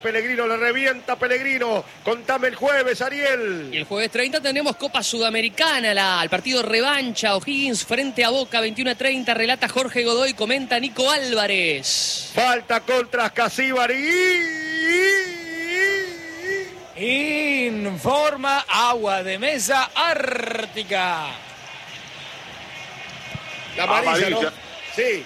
Pellegrino, le revienta Pellegrino. Contame el jueves, Ariel. Y el jueves 30 tenemos Copa Sudamericana, el partido revancha, O'Higgins frente a Boca, 21:30, relata Jorge Godoy, comenta Nico Álvarez. Falta contra Ascasíbar Informa Agua de Mesa Ártica. La amarilla, ¿no? Sí.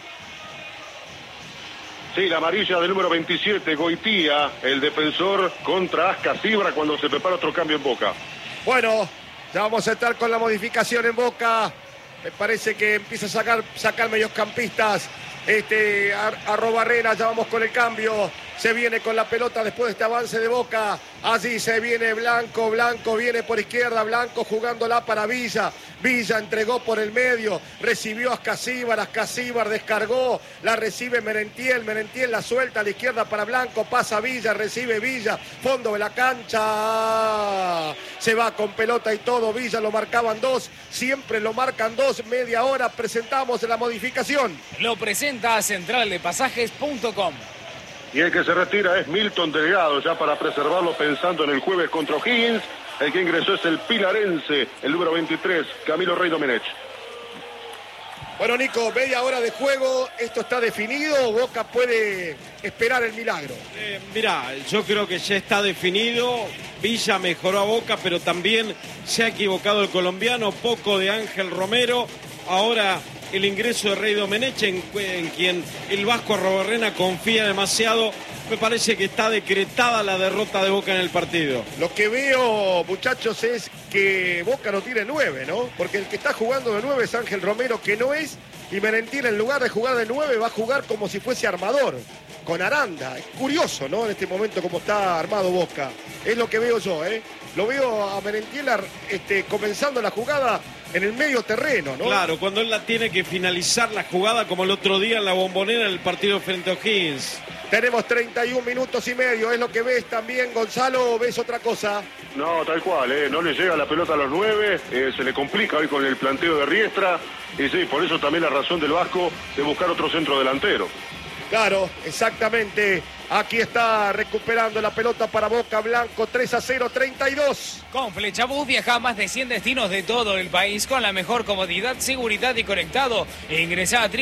Sí, la amarilla del número 27, Goitía, el defensor contra Ascasíbar cuando se prepara otro cambio en Boca. Bueno, ya vamos a estar con la modificación en Boca. Me parece que empieza a sacar mediocampistas. Arrobarrena, ya vamos con el cambio. Se viene con la pelota después de este avance de Boca. Allí se viene Blanco viene por izquierda, Blanco jugándola para Villa. Villa entregó por el medio, recibió a Ascasíbar descargó, la recibe Merentiel la suelta a la izquierda para Blanco, pasa Villa, recibe Villa, fondo de la cancha. Se va con pelota y todo, Villa lo marcaban dos, siempre lo marcan dos, media hora, presentamos la modificación. Lo presenta a centraldepasajes.com. Y el que se retira es Milton Delgado, ya para preservarlo pensando en el jueves contra O'Higgins. El que ingresó es el pilarense, el número 23, Camilo Rey Domenech. Bueno, Nico, media hora de juego, ¿esto está definido o Boca puede esperar el milagro? Mirá, yo creo que ya está definido. Villa mejoró a Boca, pero también se ha equivocado el colombiano, poco de Ángel Romero. Ahora el ingreso de Rey Domenech, en quien el vasco Arrobarrena confía demasiado. Me parece que está decretada la derrota de Boca en el partido. Lo que veo, muchachos, es que Boca no tiene 9, ¿no? Porque el que está jugando de 9 es Ángel Romero, que no es, y Merentiel en lugar de jugar de 9 va a jugar como si fuese armador, con Aranda. Es curioso, ¿no? En este momento como está armado Boca. Es lo que veo yo, ¿eh? Lo veo a Merentiel comenzando la jugada en el medio terreno, ¿no? Claro, cuando él la tiene que finalizar la jugada como el otro día en la Bombonera en el partido frente a O'Higgins. Tenemos 31 minutos y medio, ¿es lo que ves también, Gonzalo, o ves otra cosa? No, tal cual, no le llega la pelota a los 9, se le complica hoy con el planteo de Riestra, y sí, por eso también la razón del Vasco de buscar otro centro delantero. Claro, exactamente. Aquí está recuperando la pelota para Boca, Blanco, 3-0, 32. Con Flechabús viaja a más de 100 destinos de todo el país con la mejor comodidad, seguridad y conectado. Ingresá a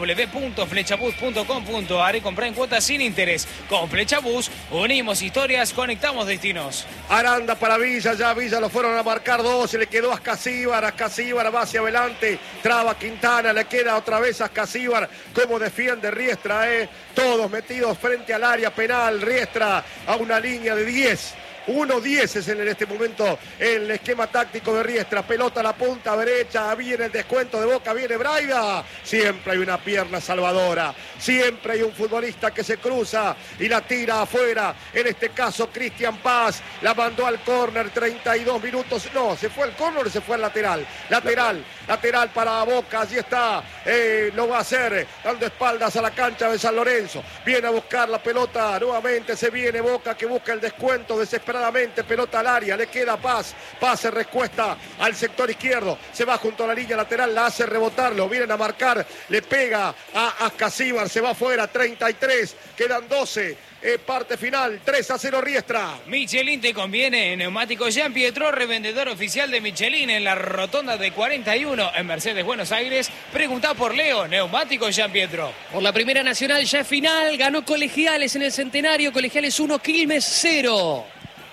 www.flechabús.com.ar y comprá en cuotas sin interés. Con Flechabús unimos historias, conectamos destinos. Aranda para Villa, ya Villa lo fueron a marcar dos, se le quedó a Ascasíbar va hacia adelante, traba Quintana, le queda otra vez a Ascasíbar, cómo defiende Riestra, todos metidos frente al área penal, Riestra a una línea de 10. 1-10 es en este momento el esquema táctico de Riestra. Pelota a la punta derecha, viene el descuento de Boca, viene Braida. Siempre hay una pierna salvadora, siempre hay un futbolista que se cruza y la tira afuera. En este caso Cristian Paz la mandó al córner, 32 minutos. No, se fue al córner, se fue al lateral. Lateral para Boca, allí está. Lo va a hacer, dando espaldas a la cancha de San Lorenzo. Viene a buscar la pelota, nuevamente se viene Boca que busca el descuento desesperadamente. Pelota al área, le queda Paz. Pase respuesta al sector izquierdo. Se va junto a la línea lateral, la hace rebotar, lo vienen a marcar. Le pega a Ascasíbar, se va afuera, 33. Quedan 12. Parte final, 3-0 Riestra. Michelin te conviene. Neumáticos Jean Pietro, revendedor oficial de Michelin en la rotonda de 41 en Mercedes, Buenos Aires. Preguntá por Leo, Neumáticos Jean Pietro. Por la Primera Nacional ya es final, ganó Colegiales en el Centenario, Colegiales 1, Quilmes 0.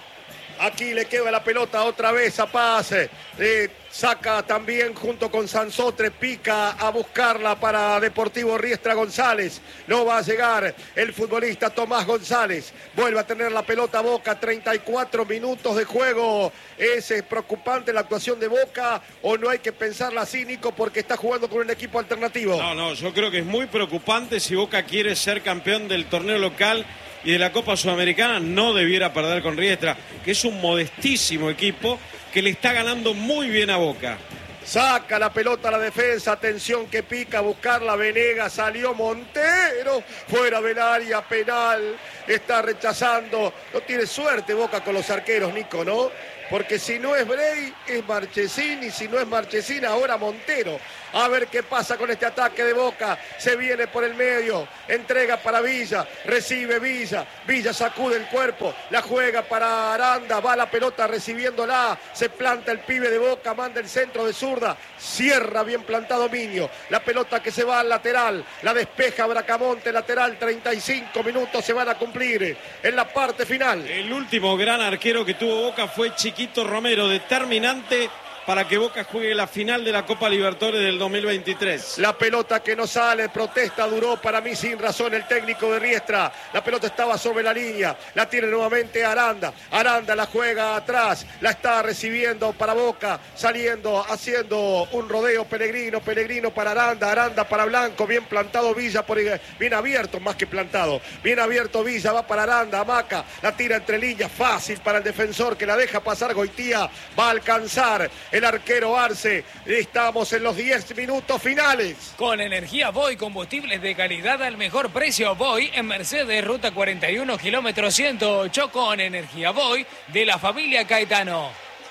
Aquí le queda la pelota otra vez a Paz. Saca también junto con Sansotre, pica a buscarla para Deportivo Riestra González. No va a llegar el futbolista Tomás González. Vuelve a tener la pelota Boca, 34 minutos de juego. ¿Es preocupante la actuación de Boca o no hay que pensarla así, Nico, porque está jugando con un equipo alternativo? No, yo creo que es muy preocupante si Boca quiere ser campeón del torneo local y de la Copa Sudamericana. No debiera perder con Riestra, que es un modestísimo equipo que le está ganando muy bien a Boca. Saca la pelota a la defensa, atención que pica a buscarla Venegas, salió Montero, fuera del área penal. está rechazando. No tiene suerte Boca con los arqueros, Nico, ¿no? Porque si no es Bray, es Marchesín, y si no es Marchesín, ahora Montero. A ver qué pasa con este ataque de Boca. Se viene por el medio, entrega para Villa, recibe Villa, Villa sacude el cuerpo, la juega para Aranda, va la pelota recibiéndola, se planta el pibe de Boca, manda el centro de zurda, cierra bien plantado Miño, la pelota que se va al lateral, la despeja Bracamonte, lateral, 35 minutos se van a cumplir en la parte final. El último gran arquero que tuvo Boca fue Chiquito Romero, determinante para que Boca juegue la final de la Copa Libertadores del 2023. La pelota que no sale, protesta, duró para mí sin razón el técnico de Riestra. La pelota estaba sobre la línea, la tiene nuevamente Aranda. Aranda la juega atrás, la está recibiendo para Boca, saliendo, haciendo un rodeo Pellegrino para Aranda, Aranda para Blanco, bien plantado Villa, bien abierto más que plantado, bien abierto Villa, va para Aranda, Hamaca, la tira entre líneas, fácil para el defensor que la deja pasar Goitía, va a alcanzar el arquero Arce. Estamos en los 10 minutos finales. Con energía Voy, combustibles de calidad al mejor precio. Voy en Mercedes, ruta 41, kilómetro 108. Con energía Voy de la familia Caetano.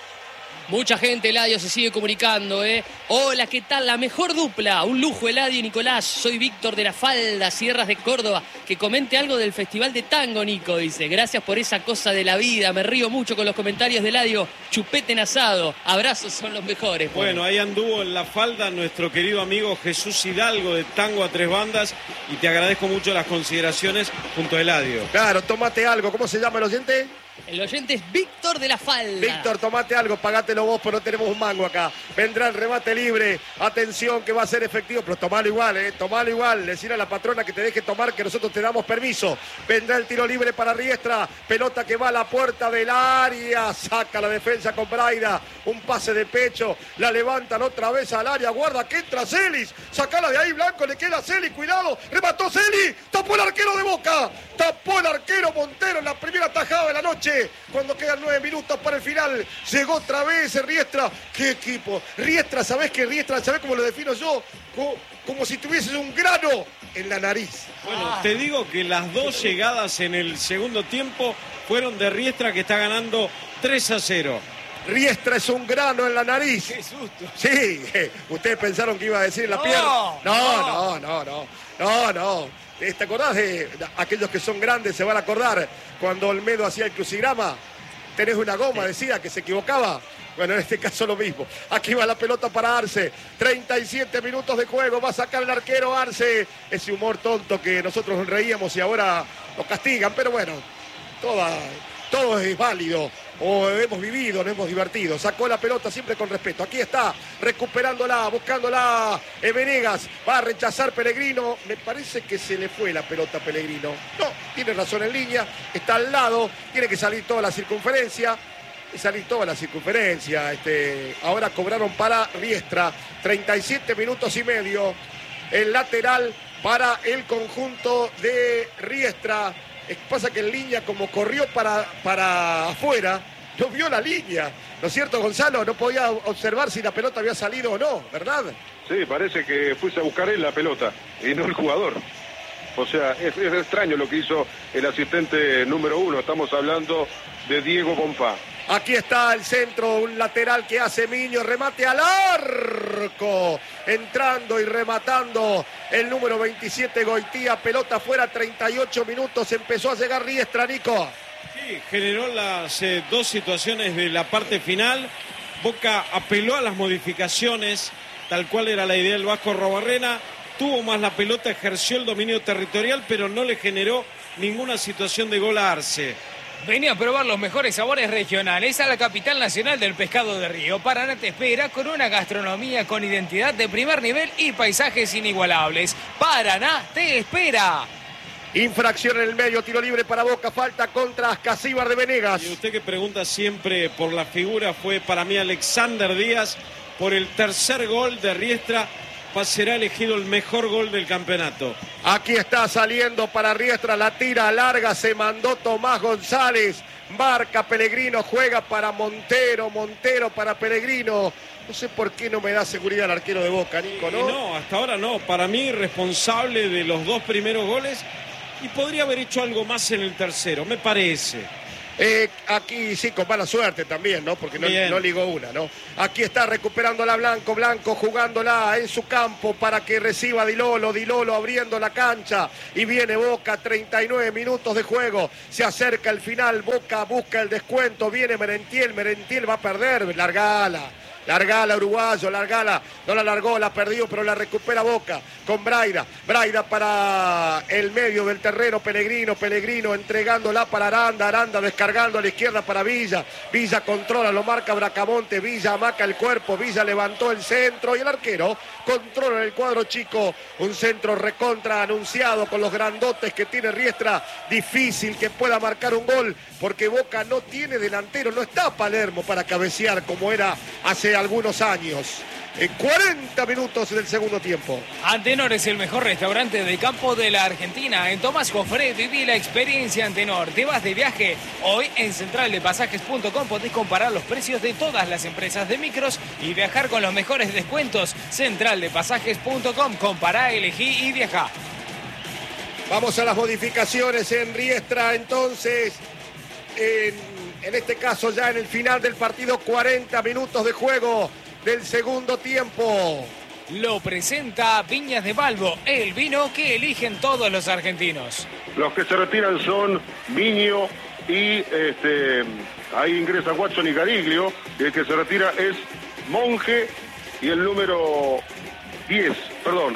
Mucha gente, Eladio, se sigue comunicando, ¿eh? Hola, ¿qué tal? La mejor dupla. Un lujo, Eladio y Nicolás. Soy Víctor de la Falda, Sierras de Córdoba. Que comente algo del Festival de Tango, Nico, dice. Gracias por esa cosa de la vida. Me río mucho con los comentarios de Eladio. Chupete en asado. Abrazos, son los mejores. Bueno, ahí anduvo en la Falda nuestro querido amigo Jesús Hidalgo de Tango a Tres Bandas. Y te agradezco mucho las consideraciones junto a Eladio. Claro, tomate algo. ¿Cómo se llama el oyente? El oyente es Víctor de la Falda. Víctor, tomate algo, pagátelo vos, pero no tenemos un mango acá. Vendrá el remate libre. Atención que va a ser efectivo, pero tomalo igual, tomalo igual. Decir a la patrona que te deje tomar, que nosotros te damos permiso. Vendrá el tiro libre para Riestra. Pelota que va a la puerta del área. Saca la defensa con Braida. Un pase de pecho. La levantan otra vez al área. Guarda que entra Celis. Sacala de ahí, Blanco. Le queda Celis. Cuidado. Remató Celis. Tapó el arquero de Boca. Tapó el arquero Montero en la primera tajada de la noche. Cuando quedan 9 minutos para el final, llegó otra vez Riestra. ¡Qué equipo! Riestra, ¿sabés qué Riestra? ¿Sabés cómo lo defino yo? Como si tuvieses un grano en la nariz. Bueno, te digo que las dos llegadas en el segundo tiempo fueron de Riestra, que está ganando 3-0. Riestra es un grano en la nariz. ¡Qué susto! Sí, ustedes pensaron que iba a decir en la pierna. No. ¿Te acordás de aquellos que son grandes? Se van a acordar cuando Olmedo hacía el crucigrama. Tenés una goma, decía que se equivocaba. Bueno, en este caso lo mismo. Aquí va la pelota para Arce. 37 minutos de juego. Va a sacar el arquero Arce. Ese humor tonto que nosotros nos reíamos y ahora lo castigan. Pero bueno, todo es válido. O hemos vivido, nos hemos divertido. Sacó la pelota siempre con respeto. Aquí está, recuperándola, buscándola. Venegas va a rechazar Pellegrino. Me parece que se le fue la pelota a Pellegrino. No, tiene razón en línea. Está al lado. Tiene que salir toda la circunferencia. Ahora cobraron para Riestra. 37 minutos y medio. El lateral para el conjunto de Riestra. Pasa que en línea, como corrió para afuera, no vio la línea. ¿No es cierto, Gonzalo? No podía observar si la pelota había salido o no, ¿verdad? Sí, parece que fuiste a buscar él la pelota y no el jugador. O sea, es extraño lo que hizo el asistente número 1. Estamos hablando de Diego Bonfá. Aquí está el centro, un lateral que hace Miño, remate al arco, entrando y rematando el número 27 Goitía, pelota fuera, 38 minutos, empezó a llegar Riestra, Nico. Sí, generó las dos situaciones de la parte final. Boca apeló a las modificaciones, tal cual era la idea del Vasco Robarrena, tuvo más la pelota, ejerció el dominio territorial, pero no le generó ninguna situación de gol a Arce. Venía a probar los mejores sabores regionales a la capital nacional del pescado de río. Paraná te espera con una gastronomía con identidad de primer nivel y paisajes inigualables. Paraná te espera. Infracción en el medio, tiro libre para Boca, falta contra Ascasíbar de Venegas. Y usted que pregunta siempre por la figura, fue para mí Alexander Díaz. Por el tercer gol de Riestra será elegido el mejor gol del campeonato. Aquí está saliendo para Riestra, la tira larga, se mandó Tomás González, marca Pellegrino, juega para Montero para Pellegrino. No sé por qué no me da seguridad el arquero de Boca, Nico, ¿no? No, hasta ahora no. Para mí, responsable de los dos primeros goles y podría haber hecho algo más en el tercero, me parece. Aquí sí, con mala suerte también, ¿no? Porque no ligó una, ¿no? Aquí está recuperándola Blanco jugándola en su campo para que reciba Di Lolo abriendo la cancha y viene Boca, 39 minutos de juego, se acerca el final, Boca busca el descuento, viene Merentiel va a perder, largala uruguayo, largala, no la largó, la perdió, pero la recupera Boca con Braida para el medio del terreno, Pellegrino entregándola para Aranda descargando a la izquierda para Villa controla, lo marca Bracamonte, Villa amaca el cuerpo, Villa levantó el centro y el arquero controla el cuadro chico, un centro recontra anunciado con los grandotes que tiene Riestra, difícil que pueda marcar un gol porque Boca no tiene delantero, no está Palermo para cabecear como era hace algunos años. 40 minutos del segundo tiempo. Antenor es el mejor restaurante de campo de la Argentina. En Tomás Jofré viví la experiencia Antenor. Te vas de viaje. Hoy en centraldepasajes.com podés comparar los precios de todas las empresas de micros y viajar con los mejores descuentos. Centraldepasajes.com. Compará, elegí y viajá. Vamos a las modificaciones en Riestra entonces. En este caso ya en el final del partido, 40 minutos de juego del segundo tiempo. Lo presenta Viñas de Balbo, el vino que eligen todos los argentinos. Los que se retiran son Miño y ahí ingresa Watson y Cariglio. Y el que se retira es Monje y el número 10, perdón,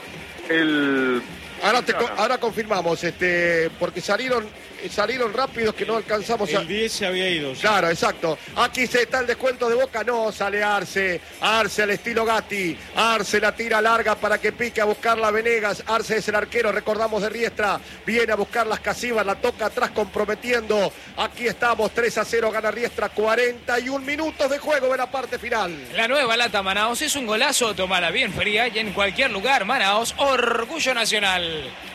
Ahora confirmamos, porque salieron rápidos que no alcanzamos El 10 se había ido. Claro, exacto. Aquí se está el descuento de Boca. No, sale Arce al estilo Gatti. Arce la tira larga para que pique a buscarla Venegas. Arce es el arquero, recordamos, de Riestra. Viene a buscar las Casivas, la toca atrás comprometiendo. Aquí estamos, 3-0 gana Riestra. 41 minutos de juego de la parte final. La nueva lata Manaos es un golazo, tomala bien fría y en cualquier lugar. Manaos, orgullo nacional.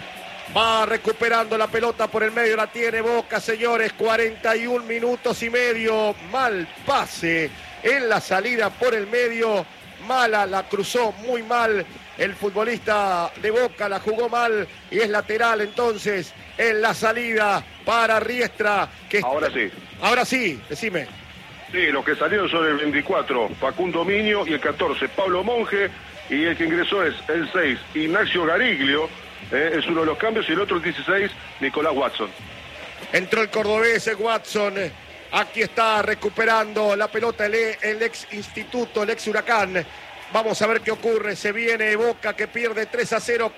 Va recuperando la pelota por el medio, la tiene Boca, señores, 41 minutos y medio. Mal pase en la salida por el medio. Mala, la cruzó muy mal el futbolista de Boca, la jugó mal y es lateral entonces en la salida para Riestra. Ahora sí, decime. Sí, los que salieron son el 24, Facundo Miño, y el 14, Pablo Monje, y el que ingresó es el 6, Ignacio Cariglio. Es uno de los cambios y el otro, el 16, Nicolás Watson. Entró el cordobés Watson. Aquí está recuperando la pelota el ex Instituto, el ex Huracán. Vamos a ver qué ocurre. Se viene Boca que pierde 3-0.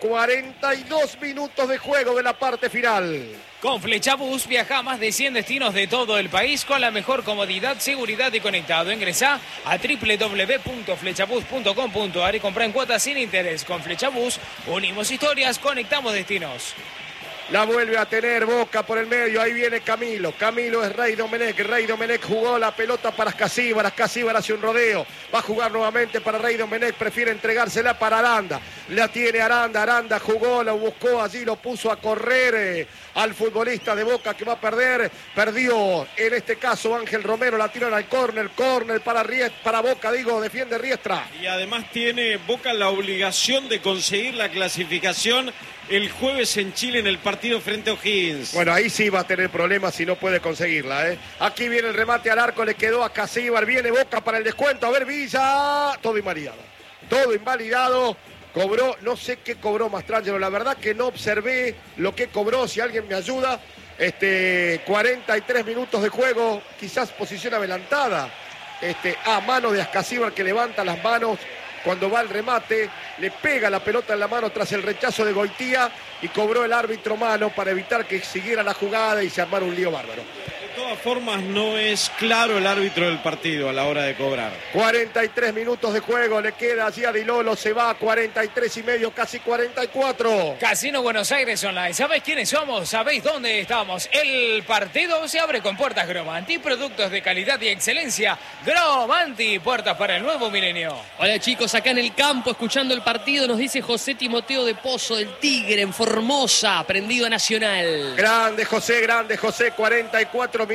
42 minutos de juego de la parte final. Con Flechabús viaja a más de 100 destinos de todo el país con la mejor comodidad, seguridad y conectado. Ingresá a www.flechabus.com.ar y comprá en cuotas sin interés. Con Flechabús unimos historias, conectamos destinos. La vuelve a tener Boca por el medio. Ahí viene Camilo. Camilo es Rey Domenech. Rey Domenech jugó la pelota para Casíbar. Casíbar hace un rodeo. Va a jugar nuevamente para Rey Domenech. Prefiere entregársela para Aranda. La tiene Aranda. Aranda jugó, lo buscó allí, lo puso a correr al futbolista de Boca que va a perder. Perdió en este caso Ángel Romero. La tiran al córner. Córner para Boca, defiende Riestra. Y además tiene Boca la obligación de conseguir la clasificación el jueves en Chile en el partido frente a O'Higgins. Bueno, ahí sí va a tener problemas si no puede conseguirla, ¿eh? Aquí viene el remate al arco, le quedó a Casíbar, viene Boca para el descuento, a ver Villa, todo invalidado, cobró, no sé qué cobró Mastrangelo, la verdad que no observé lo que cobró, si alguien me ayuda, 43 minutos de juego, quizás posición adelantada, a mano de Ascasíbar que levanta las manos. Cuando va el remate, le pega la pelota en la mano tras el rechazo de Goitía y cobró el árbitro mano para evitar que siguiera la jugada y se armara un lío bárbaro. De todas formas, no es claro el árbitro del partido a la hora de cobrar. 43 minutos de juego, le queda allí a Di Lolo, se va a 43 y medio, casi 44. Casino Buenos Aires Online. ¿Sabéis quiénes somos? ¿Sabéis dónde estamos? El partido se abre con puertas Gromanti, productos de calidad y excelencia. Gromanti, puertas para el nuevo milenio. Hola chicos, acá en el campo escuchando el partido nos dice José Timoteo de Pozo del Tigre en Formosa, prendido a Nacional. Grande José, 44 minutos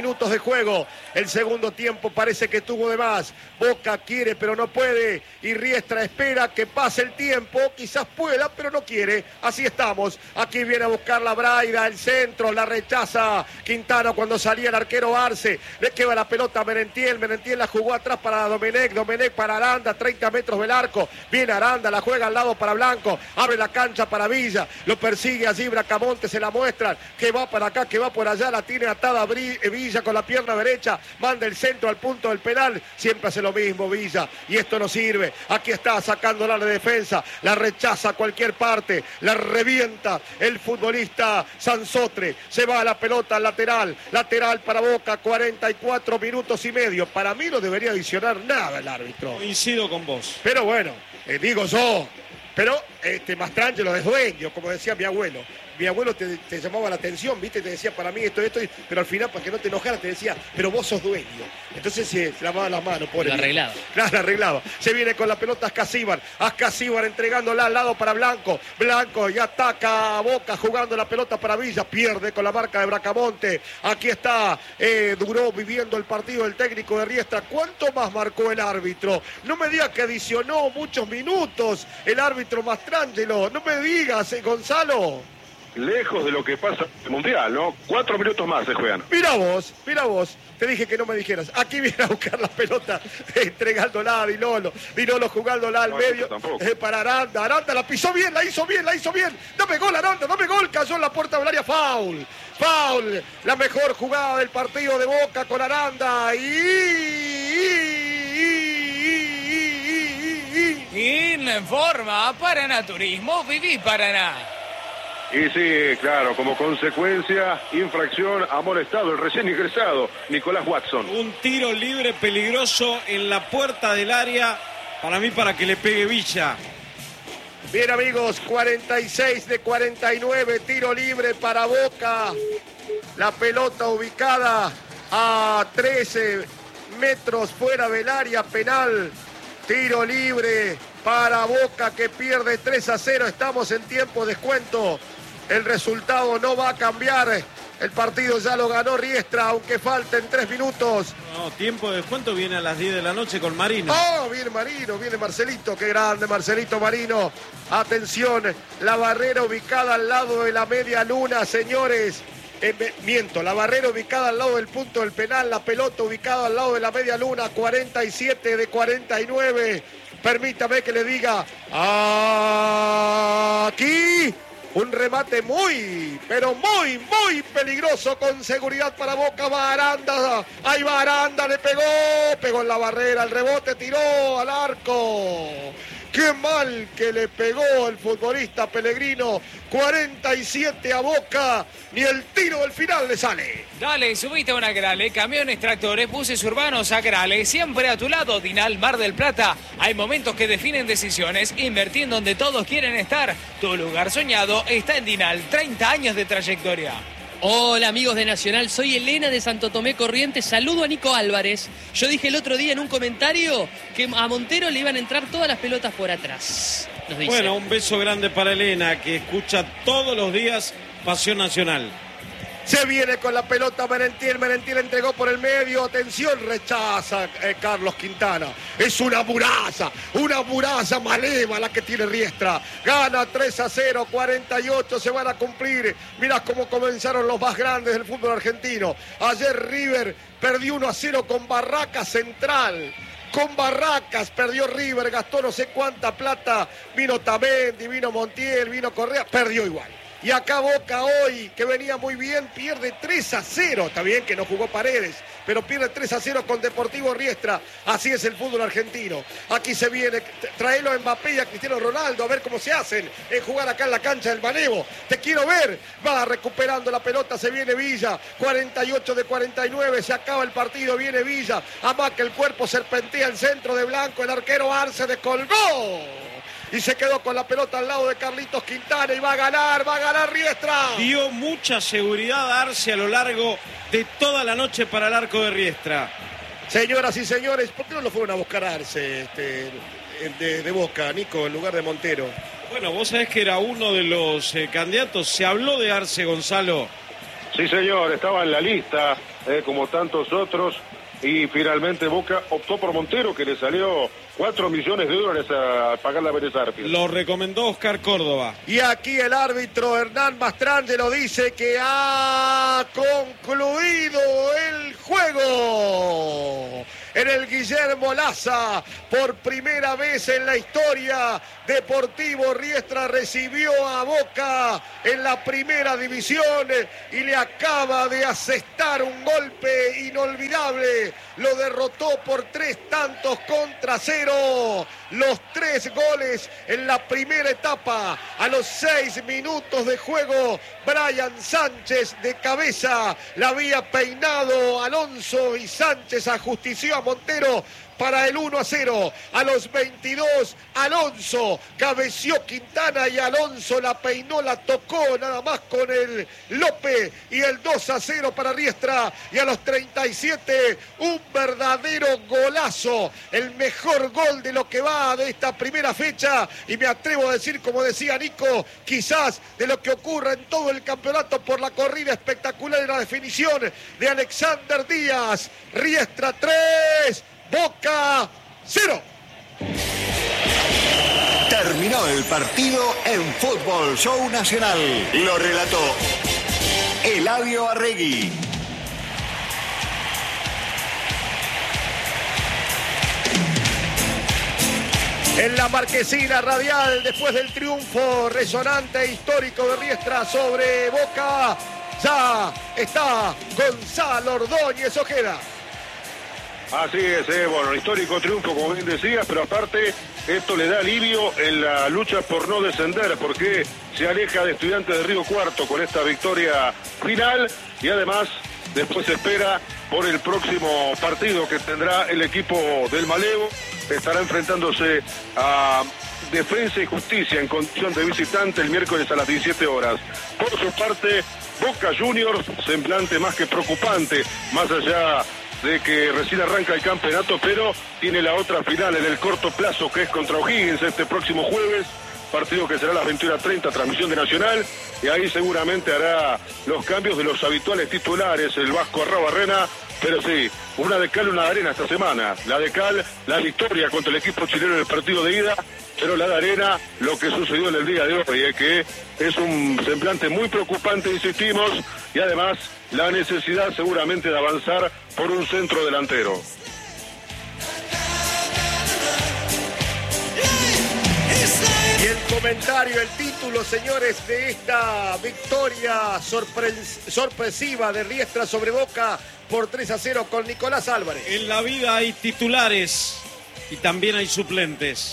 minutos de juego. El segundo tiempo parece que tuvo de más. Boca quiere pero no puede. Y Riestra espera que pase el tiempo. Quizás pueda pero no quiere. Así estamos. Aquí viene a buscar la Braida, el centro, la rechaza Quintana cuando salía el arquero Arce. Le queda la pelota a Merentiel. Merentiel la jugó atrás para Domenech. Domenech para Aranda, 30 metros del arco. Viene Aranda, la juega al lado para Blanco. Abre la cancha para Villa. Lo persigue allí Bracamonte, se la muestran. Que va para acá, que va por allá. La tiene atada Villa con la pierna derecha. Manda el centro al punto del penal. Siempre hace lo mismo Villa. Y esto no sirve. Aquí está sacándola de defensa. La rechaza a cualquier parte. La revienta el futbolista Sansotre. Se va a la pelota al lateral. Lateral para Boca. 44 minutos y medio. Para mí no debería adicionar nada el árbitro. Coincido con vos. Pero bueno, digo yo. Pero Mastrangelo es dueño, como decía mi abuelo. Mi abuelo te llamaba la atención, ¿viste? Te decía para mí esto, pero al final, para que no te enojaras, te decía, pero vos sos dueño. Entonces se lavaba las manos. Lo arreglaba. Claro, lo arreglaba. Se viene con la pelota Ascasíbar entregándola al lado para Blanco. Blanco y ataca a Boca jugando la pelota para Villa. Pierde con la marca de Bracamonte. Aquí está, duró viviendo el partido el técnico de Riestra. ¿Cuánto más marcó el árbitro? No me digas que adicionó muchos minutos el árbitro Mastrangelo. No me digas, Gonzalo. Lejos de lo que pasa en el Mundial, ¿no? 4 minutos más se juegan. Mira vos. Te dije que no me dijeras. Aquí viene a buscar la pelota, entregándola a Dinolo. Dinolo jugándola al medio. Para Aranda. Aranda la pisó bien, la hizo bien. Dame gol, Aranda, dame gol. Cayó en la puerta del área. Foul. La mejor jugada del partido de Boca con Aranda. Informa Paraná Turismo. Viví Paraná. Y sí, claro, como consecuencia, infracción, ha molestado el recién ingresado Nicolás Watson. Un tiro libre peligroso en la puerta del área, para mí, para que le pegue Villa. Bien, amigos, 46 de 49, tiro libre para Boca. La pelota ubicada a 13 metros fuera del área penal. Tiro libre para Boca que pierde 3-0. Estamos en tiempo de descuento. El resultado no va a cambiar. El partido ya lo ganó Riestra, aunque falten 3 minutos. No, tiempo de descuento viene a las 10 de la noche con Marino. Oh, viene Marino, viene Marcelito. Qué grande Marcelito Marino. Atención, la barrera ubicada al lado de la media luna, señores. La barrera ubicada al lado del punto del penal, la pelota ubicada al lado de la media luna, 47 de 49. Permítame que le diga, aquí un remate muy peligroso con seguridad para Boca. Va Aranda, ahí va Aranda, le pegó en la barrera, el rebote tiró al arco. Qué mal que le pegó el futbolista Pellegrino. 47 a Boca, ni el tiro del final le sale. Dale, subite a una Grale, camiones, tractores, buses urbanos a Grale, siempre a tu lado. Dinal, Mar del Plata. Hay momentos que definen decisiones. Invertir en donde todos quieren estar. Tu lugar soñado está en Dinal. 30 años de trayectoria. Hola amigos de Nacional, soy Elena de Santo Tomé Corrientes, saludo a Nico Álvarez. Yo dije el otro día en un comentario que a Montero le iban a entrar todas las pelotas por atrás. Nos dice. Bueno, un beso grande para Elena, que escucha todos los días Pasión Nacional. Se viene con la pelota Merentiel entregó por el medio, atención, rechaza Carlos Quintana. Es una muraza maleva la que tiene Riestra. Gana 3-0, 48, se van a cumplir. Mirá cómo comenzaron los más grandes del fútbol argentino. Ayer River perdió 1-0 con Barracas Central. Con Barracas perdió River, gastó no sé cuánta plata. Vino Tamendi, vino Montiel, vino Correa, perdió igual. Y acá Boca hoy, que venía muy bien, pierde 3-0. Está bien que no jugó Paredes, pero pierde 3-0 con Deportivo Riestra. Así es el fútbol argentino. Aquí se viene, traelo a Mbappé y a Cristiano Ronaldo, a ver cómo se hacen en jugar acá en la cancha del Manevo. Te quiero ver. Va recuperando la pelota, se viene Villa. 48 de 49, se acaba el partido, viene Villa. Amaca el cuerpo, serpentea el centro de Blanco, el arquero Arce descolgó. Y se quedó con la pelota al lado de Carlitos Quintana y va a ganar Riestra. Dio mucha seguridad a Arce a lo largo de toda la noche para el arco de Riestra. Señoras y señores, ¿por qué no lo fueron a buscar a Arce de Boca, Nico, en lugar de Montero? Bueno, vos sabés que era uno de los candidatos. Se habló de Arce, Gonzalo. Sí, señor, estaba en la lista como tantos otros, y finalmente Boca optó por Montero, que le salió 4 millones de dólares a pagar la Vélez Arfield. Lo recomendó Oscar Córdoba. Y aquí el árbitro Hernán Mastrangelo dice que ha concluido el juego. En el Guillermo Laza, por primera vez en la historia, Deportivo Riestra recibió a Boca en la primera división y le acaba de asestar un golpe inolvidable. Lo derrotó por 3-0. Los 3 goles en la primera etapa. A los 6 minutos de juego, Brian Sánchez de cabeza la había peinado Alonso y Sánchez ajustició a Montero para el 1-0. A los 22, Alonso cabeció Quintana y Alonso la peinó, la tocó nada más con el López y el 2-0 para Riestra. Y a los 37, un verdadero golazo, el mejor gol de lo que va de esta primera fecha, y me atrevo a decir, como decía Nico, quizás de lo que ocurra en todo el campeonato por la corrida espectacular y la definición de Alexander Díaz. Riestra 3, Boca 0. Terminó el partido en Fútbol Show Nacional. Lo relató Eladio Arregui. En la marquesina radial, después del triunfo resonante e histórico de Riestra sobre Boca, ya está Gonzalo Ordóñez Ojeda. Así es, bueno, histórico triunfo, como bien decías, pero aparte esto le da alivio en la lucha por no descender, porque se aleja de Estudiantes de Río Cuarto con esta victoria final, y además después se espera por el próximo partido que tendrá el equipo del Malevo. Estará enfrentándose a Defensa y Justicia en condición de visitante el miércoles a las 17 horas. Por su parte, Boca Juniors, semblante más que preocupante, más allá de que recién arranca el campeonato, pero tiene la otra final en el corto plazo, que es contra O'Higgins este próximo jueves, partido que será a las 21:30, transmisión de Nacional, y ahí seguramente hará los cambios de los habituales titulares, el Vasco Arrabarrena, pero sí, una de cal, una de arena esta semana. La de cal, la victoria contra el equipo chileno en el partido de ida, pero la de arena, lo que sucedió en el día de hoy, que es un semblante muy preocupante, insistimos, y además la necesidad seguramente de avanzar por un centro delantero. Y el comentario, el título, señores, de esta victoria sorpresiva de Riestra sobre Boca por 3-0 con Nicolás Álvarez. En la vida hay titulares y también hay suplentes.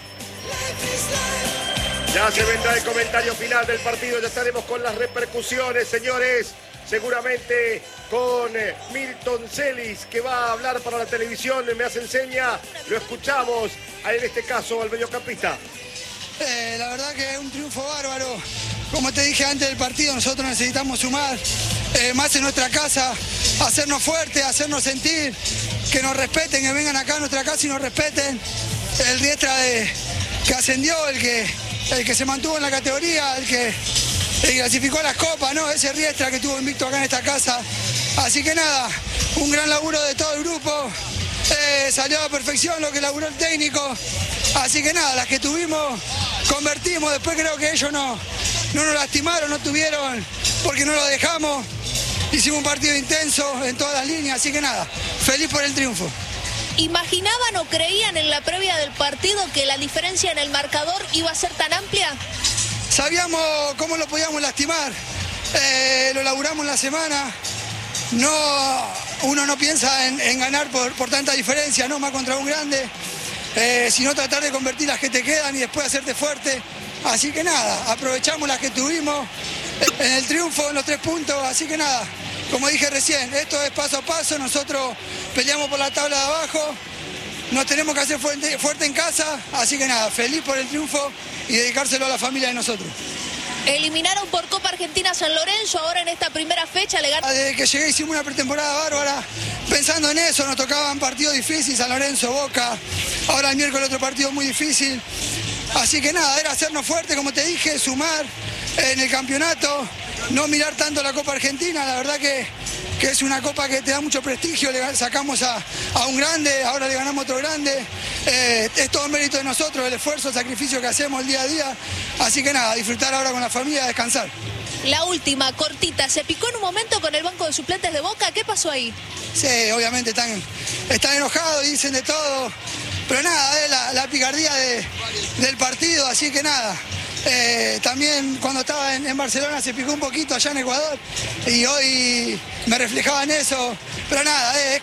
Ya se vendrá el comentario final del partido, ya estaremos con las repercusiones, señores. Seguramente con Milton Celis, que va a hablar para la televisión, me hace enseña, lo escuchamos, en este caso al mediocampista. La verdad que es un triunfo bárbaro. Como te dije antes del partido, nosotros necesitamos sumar más en nuestra casa, hacernos fuertes, hacernos sentir, que nos respeten, que vengan acá a nuestra casa y nos respeten. El Riestra que ascendió, el que se mantuvo en la categoría, el que clasificó a las copas, ¿no? Ese Riestra que tuvo invicto acá en esta casa. Así que nada, un gran laburo de todo el grupo. Salió a perfección lo que laburó el técnico. Así que nada, las que tuvimos, convertimos. Después creo que ellos no nos lastimaron, no tuvieron, porque no lo dejamos. Hicimos un partido intenso en todas las líneas, así que nada, feliz por el triunfo. ¿Imaginaban o creían en la previa del partido que la diferencia en el marcador iba a ser tan amplia? Sabíamos cómo lo podíamos lastimar, lo laburamos en la semana. Uno no piensa en ganar por tanta diferencia, no más contra un grande, sino tratar de convertir las que te quedan y después hacerte fuerte. Así que nada, aprovechamos las que tuvimos en el triunfo, en los 3 puntos, así que nada, como dije recién, esto es paso a paso, nosotros peleamos por la tabla de abajo, nos tenemos que hacer fuerte en casa, así que nada, feliz por el triunfo y dedicárselo a la familia de nosotros. Eliminaron por Copa Argentina San Lorenzo, ahora en esta primera fecha le ganan. Desde que llegué hicimos una pretemporada bárbara, pensando en eso, nos tocaban partidos difíciles, San Lorenzo, Boca, ahora el miércoles otro partido muy difícil. Así que nada, era hacernos fuerte, como te dije, sumar en el campeonato, no mirar tanto la Copa Argentina, la verdad que que es una copa que te da mucho prestigio, le sacamos a un grande, ahora le ganamos a otro grande, es todo mérito de nosotros, el esfuerzo, el sacrificio que hacemos el día a día, así que nada, disfrutar ahora con la familia, descansar. La última, cortita, se picó en un momento con el banco de suplentes de Boca, ¿qué pasó ahí? Sí, obviamente están enojados, dicen de todo, pero nada, la picardía del partido, así que nada. También cuando estaba en Barcelona se picó un poquito allá en Ecuador y hoy me reflejaba en eso, pero nada,